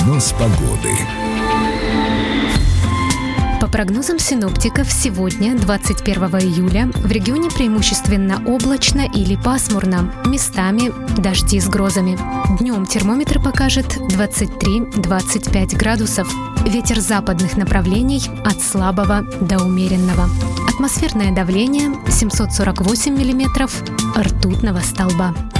Прогноз погоды. По прогнозам синоптиков, сегодня, 21 июля, в регионе преимущественно облачно или пасмурно, местами дожди с грозами. Днем термометр покажет 23-25 градусов. Ветер западных направлений от слабого до умеренного. Атмосферное давление 748 миллиметров ртутного столба.